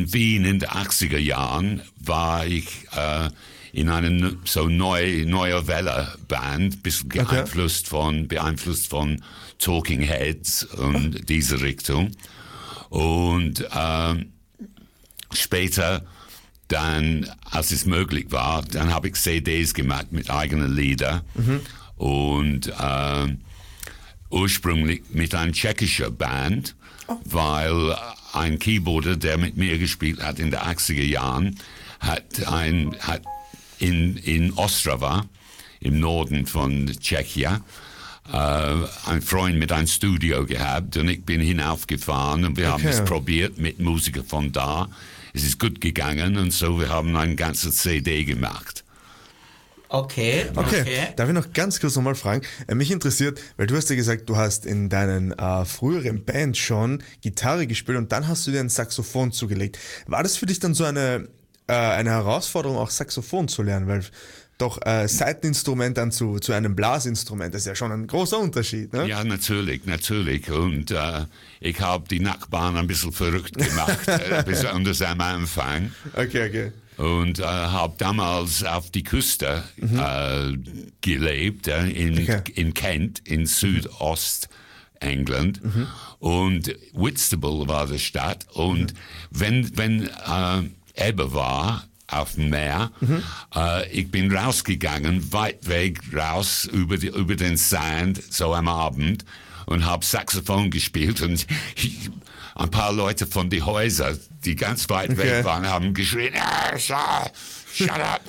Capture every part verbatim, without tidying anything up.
In Wien in den achtziger Jahren war ich äh, in einer so neue, neue Welle Band, bisschen beeinflusst von, beeinflusst von Talking Heads und oh. diese Richtung. Und äh, später, dann, als es möglich war, dann habe ich C Ds gemacht mit eigenen Liedern. Mhm. Und äh, ursprünglich mit einer tschechischen Band, oh. weil ein Keyboarder, der mit mir gespielt hat in den achtziger Jahren, hat ein, hat in, in Ostrava, im Norden von Tschechien, äh, ein Freund mit einem Studio gehabt und ich bin hinaufgefahren und wir okay. haben es probiert mit Musikern von da. Es ist gut gegangen und so, wir haben eine ganze C D gemacht. Okay, okay, okay. Darf ich noch ganz kurz nochmal fragen? Äh, mich interessiert, weil du hast ja gesagt, du hast in deinen äh, früheren Bands schon Gitarre gespielt und dann hast du dir ein Saxophon zugelegt. War das für dich dann so eine, äh, eine Herausforderung, auch Saxophon zu lernen? Weil doch äh, Saiteninstrument dann zu, zu einem Blasinstrument, das ist ja schon ein großer Unterschied, ne? Ja, natürlich, natürlich. Und äh, ich habe die Nachbarn ein bisschen verrückt gemacht, äh, besonders am Anfang. Okay, okay. Und äh, habe damals auf die Küste mhm. äh, gelebt, äh, in, okay. in Kent, in Südostengland. Mhm. Und Whitstable war die Stadt. Und mhm. wenn, wenn äh, Ebbe war auf dem Meer, mhm. äh, ich bin rausgegangen, weit weg raus über, die, über den Sand, so am Abend, und habe Saxophon gespielt. Und ich, ein paar Leute von den Häusern, die ganz weit okay. weg waren, haben geschrien, ah, shut up.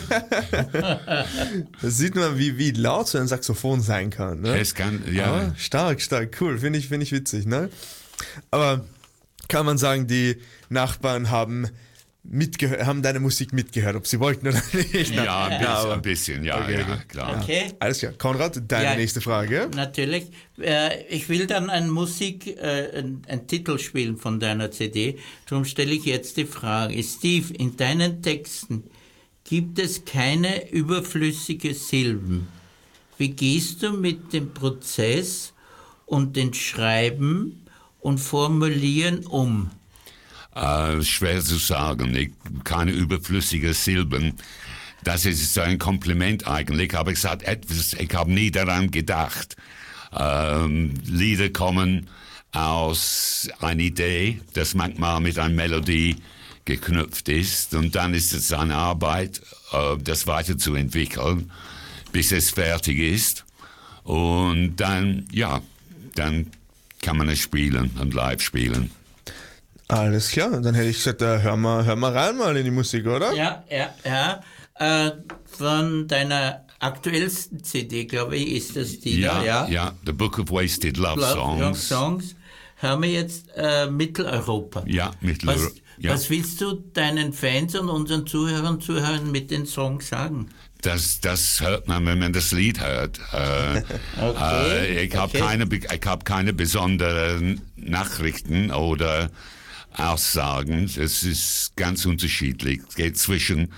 Da sieht man, wie, wie laut so ein Saxophon sein kann. Ne? Es kann, ja. Aber stark, stark, cool, finde ich, finde ich witzig. Ne? Aber kann man sagen, die Nachbarn haben mitgehört, haben deine Musik mitgehört, ob sie wollten oder nicht. Ja, ein bisschen, ja, ein bisschen ja, okay, ja, okay. klar. Okay. Alles klar. Konrad, deine ja, nächste Frage. Natürlich. Ich will dann eine Musik, ein, ein Titel spielen von deiner C D. Darum stelle ich jetzt die Frage. Steve, in deinen Texten gibt es keine überflüssige Silben. Wie gehst du mit dem Prozess und dem Schreiben und Formulieren um? Uh, schwer zu sagen, ich, keine überflüssige Silben. Das ist ein Kompliment eigentlich, aber ich sage etwas, ich habe nie daran gedacht. Ähm, Lieder kommen aus einer Idee, das manchmal mit einer Melodie geknüpft ist und dann ist es eine Arbeit, äh, das weiterzuentwickeln, bis es fertig ist und dann, ja, dann kann man es spielen und live spielen. Alles klar, dann hätte ich gesagt, äh, hör mal, hör mal rein mal in die Musik, oder? Ja, ja, ja. Äh, von deiner aktuellsten C D, glaube ich, ist das die ja, da, ja? Ja, The Book of Wasted Love, Love Songs. Songs. Hören wir jetzt äh, Mitteleuropa. Ja, Mitteleuropa. Was, ja. was willst du deinen Fans und unseren Zuhörern und Zuhörern mit den Songs sagen? Das, das hört man, wenn man das Lied hört. Äh, okay, äh, ich habe okay. keine, ich hab keine besonderen Nachrichten oder Aussagen. Es ist ganz unterschiedlich. Es geht zwischen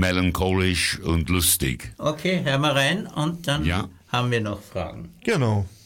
melancholisch und lustig. Okay, hören wir rein und dann ja. haben wir noch Fragen. Genau.